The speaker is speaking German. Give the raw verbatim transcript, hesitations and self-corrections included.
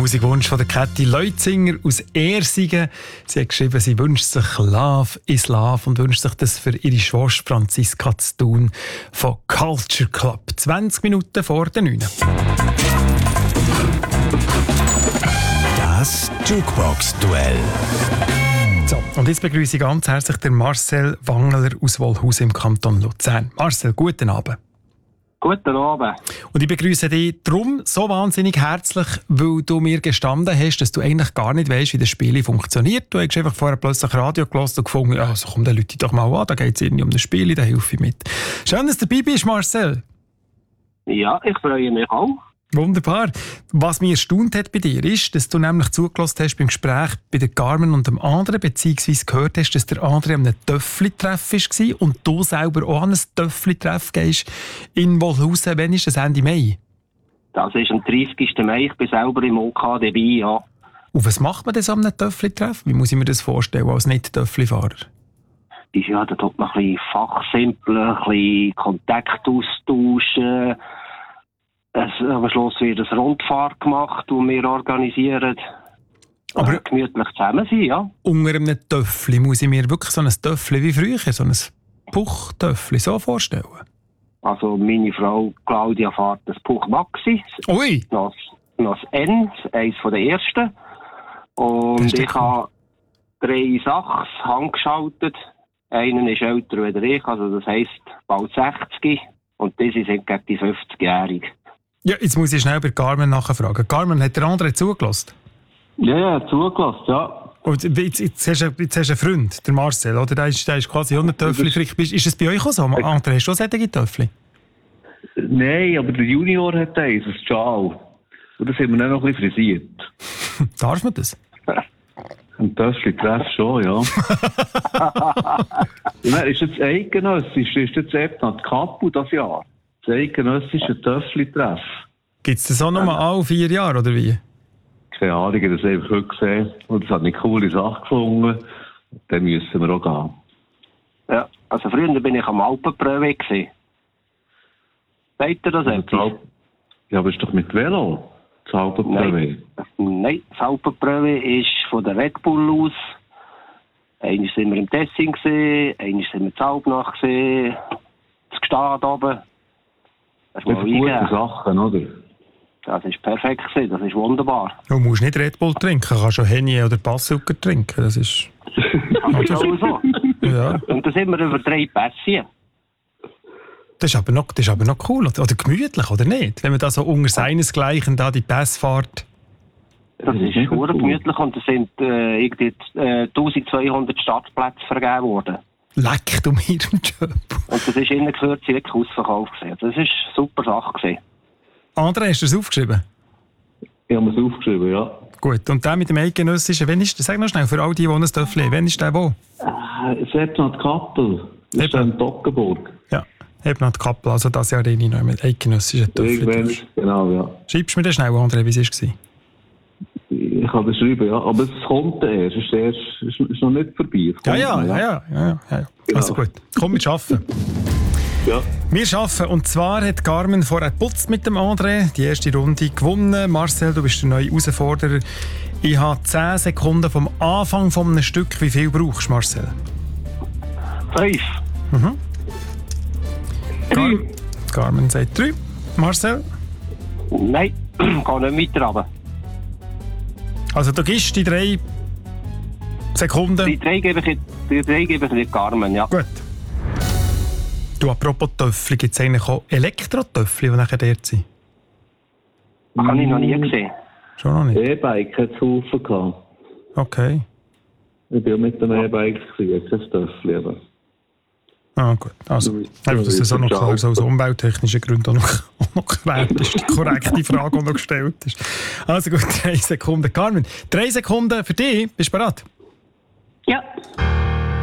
Musikwunsch von der Käthi Leutzinger aus Ersingen. Sie hat geschrieben, sie wünscht sich Love is Love und wünscht sich das für ihre Schwester Franziska zu tun von Culture Club. zwanzig Minuten vor der neun. Das Jukebox-Duell. So, und jetzt begrüße ich ganz herzlich den Marcel Wangeler aus Wolhusen im Kanton Luzern. Marcel, guten Abend. Guten Abend. Und ich begrüße dich darum so wahnsinnig herzlich, weil du mir gestanden hast, dass du eigentlich gar nicht weißt, wie das Spiel funktioniert. Du hast einfach vorher plötzlich Radio gehört und gefunden, ja, so komm, dann Leute doch mal an, da geht es irgendwie um das Spiel, da helfe ich mit. Schön, dass du dabei bist, Marcel. Ja, ich freue mich auch. Wunderbar. Was mich erstaunt hat bei dir ist, dass du nämlich zugelassen hast beim Gespräch bei der Carmen und dem anderen, beziehungsweise gehört hast, dass der andere an einem Töffli-Treff war und du selber auch an einem Töffli-Treff gehst in Wolhusen. Wann ist das, Ende Mai? Das ist am dreißigsten Mai. Ich bin selber im O K dabei, ja. Und was macht man denn so an einem Töffli-Treff? Wie muss ich mir das vorstellen als Nicht-Töffli-Fahrer? Ja, da tut man ein bisschen fachsimpeln, ein bisschen Kontakt austauschen. Es, am Schluss wird eine Rundfahrt gemacht, die wir organisieren. Aber äh, gemütlich zusammen sein, ja. Unter einem Töffli muss ich mir wirklich so ein Töffli wie früher, so ein Puchtöffli so vorstellen? Also meine Frau Claudia fährt das Puch Maxi. Ui! Das, das N, eines der ersten. Und ich habe drei Sachs handgeschaltet. Einen ist älter als ich, also das heisst bald sechzig. Und das sind gegen die fünfzigjährige. Ja, jetzt muss ich schnell bei Carmen nachfragen. Carmen, hat der andere zugelassen? Ja, ja, zugelassen, ja. Und jetzt, jetzt, hast du, jetzt hast du einen Freund, der Marcel, oder? Der ist, der ist quasi hundert Töffli. Vielleicht ist es bei euch auch so? Andere, hast du auch solche Töffli? Nein, aber der Junior hat eins, das Ciao. Und das haben wir dann noch ein bisschen frisiert. Darf man das? Ein Töffli-Treff schon, ja. Ja, ist jetzt eidgenössisch, ist jetzt eben die Kapu das Jahr. Das eidgenössische Töffli-Treff. Gibt es das auch noch mal alle vier Jahre, oder wie? Keine Ahnung, ich habe das einfach heute gesehen. Und das hat eine coole Sache gefunden. Dann müssen wir auch gehen. Ja, also früher bin ich am Alpenpröwe gewesen. Seht ihr das etwas? Ja, aber ist doch mit Velo. Das Alpenpröwe. Nein. Nein, das Alpenpröwe ist von der Red Bull aus. Einmal sind wir im Tessin gesehen, einmal sind wir in Zalbnach gesehen, das Gstad oben. Das Das sind gute Sachen, oder? Das ist perfekt gewesen, das ist wunderbar. Du musst nicht Red Bull trinken, du kannst schon Henny oder Passzucker trinken, das ist... Das ist auch so. Ja. Und da sind wir über drei Pässchen. Das ist aber noch, das ist aber noch cool, oder, oder gemütlich, oder nicht? Wenn man da so unter seinesgleichen da die Pässe fährt. Das ist sehr gemütlich und es sind äh, irgendwie äh, eintausendzweihundert Startplätze vergeben worden. Leck du mir im Job. Und das ist innen gehört wirklich ausverkauft gewesen. Das war eine super Sache gewesen. André, hast du das aufgeschrieben? Ich habe es aufgeschrieben, ja. Gut, und der mit dem eidgenössischen, wann ist das? Sag noch schnell, für all die, die ein Töffli haben, wann ist der wo? Äh, Seppnat Kappel. Das ist in Toggenburg. Ja, Seppnat Kappel, also das Jahr rein noch mit eidgenössischen Töffli. Irgendwann, genau, ja. Schreibst du mir das schnell, André, wie es war? Ich kann das schreiben, ja. Aber es kommt erst. Es ist, erst, es ist noch nicht vorbei. Ja, ja, ja, ja, ja, ja, ja. Genau. Also gut, komm, wir arbeiten. Ja. Wir arbeiten. Und zwar hat Carmen vorher geputzt mit dem André. Die erste Runde gewonnen. Marcel, du bist der neue Herausforderer. Ich habe zehn Sekunden vom Anfang von einem Stück. Wie viel brauchst du, Marcel? Fünf. Mhm. Car Carmen sagt drei. Marcel? Nein, kann nicht weiter runter. Also du gibst die drei Sekunden. Die drei gebe ich, die drei gebe ich nicht Carmen, ja. Gut. Du, apropos Töffli, gibt es eigentlich auch Elektro-Töffli, die nachher dort sind? Das habe ich noch nie gesehen. Schon noch nicht? E-Bike hat es Haufen gehabt. Okay. Ich war mit dem E-Bike, jetzt kein Töffli. Aber. Ah, gut. Also, einfach, dass das auch noch klar so aus umwelttechnischen Gründen auch noch, auch noch geklärt ist. Die korrekte Frage, die noch gestellt ist. Also gut, drei Sekunden. Carmen, drei Sekunden für dich. Bist du bereit? Ja.